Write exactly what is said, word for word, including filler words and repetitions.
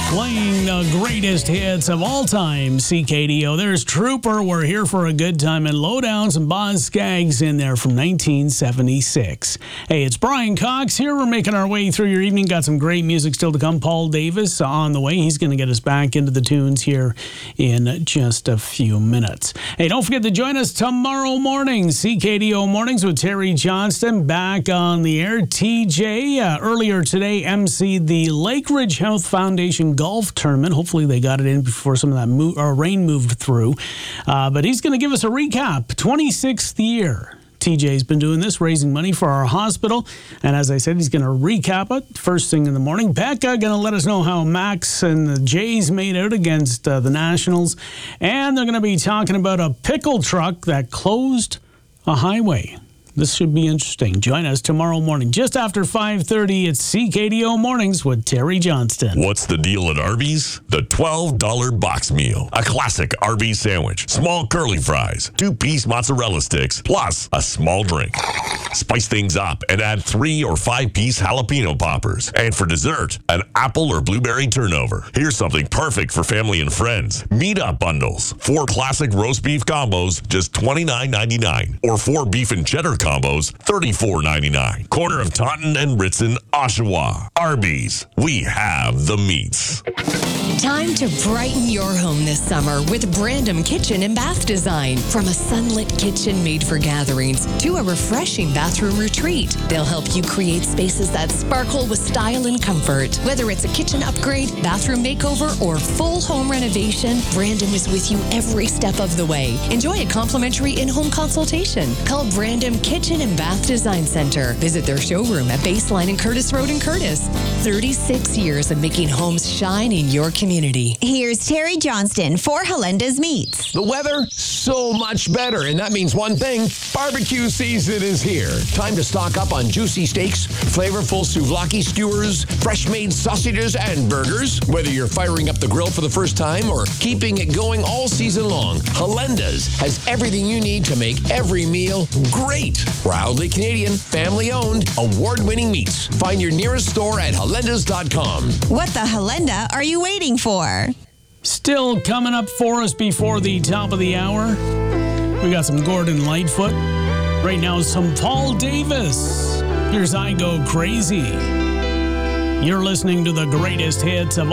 Playing the greatest hits of all time, C K D O. There's Trooper, We're Here for a Good Time, and Lowdowns and Boz Skaggs in there from nineteen seventy-six. Hey, it's Brian Cox here. We're making our way through your evening. Got some great music still to come. Paul Davis on the way. He's going to get us back into the tunes here in just a few minutes. Hey, don't forget to join us tomorrow morning. C K D O Mornings with Terry Johnston back on the air. T J, uh, earlier today, emceed the Lake Ridge Health Foundation golf tournament. Hopefully they got it in before some of that mo- or rain moved through. Uh, but he's going to give us a recap. twenty-sixth year. T J's been doing this, raising money for our hospital. And as I said, he's going to recap it first thing in the morning. Becca going to let us know how Max and the Jays made out against uh, the Nationals. And they're going to be talking about a pickle truck that closed a highway. This should be interesting. Join us tomorrow morning, just after five thirty. It's C K D O Mornings with Terry Johnston. What's the deal at Arby's? The twelve dollar box meal. A classic Arby's sandwich, small curly fries, two-piece mozzarella sticks, plus a small drink. Spice things up and add three or five-piece jalapeno poppers. And for dessert, an apple or blueberry turnover. Here's something perfect for family and friends. Meat-up bundles. Four classic roast beef combos, just twenty-nine ninety-nine. Or four beef and cheddar combos, thirty-four ninety-nine. Corner of Taunton and Ritson, Oshawa. Arby's. We have the meats. Time to brighten your home this summer with Brandom Kitchen and Bath Design. From a sunlit kitchen made for gatherings to a refreshing bathroom retreat, they'll help you create spaces that sparkle with style and comfort. Whether it's a kitchen upgrade, bathroom makeover, or full home renovation, Brandom is with you every step of the way. Enjoy a complimentary in-home consultation. Call Brandom Kitchen and Bath Design Center. Visit their showroom at Baseline and Curtis Road in Curtis. thirty-six years of making homes shine in your community. Here's Terry Johnston for Halenda's Meats. The weather, so much better, and that means one thing: barbecue season is here. Time to stock up on juicy steaks, flavorful souvlaki skewers, fresh-made sausages, and burgers. Whether you're firing up the grill for the first time or keeping it going all season long, Halenda's has everything you need to make every meal great. Proudly Canadian, family-owned, award-winning meats. Find your nearest store at halendas dot com. What the Halenda are you waiting for? Still coming up for us before the top of the hour, we got some Gordon Lightfoot. Right now, some Paul Davis. Here's I Go Crazy. You're listening to the greatest hits of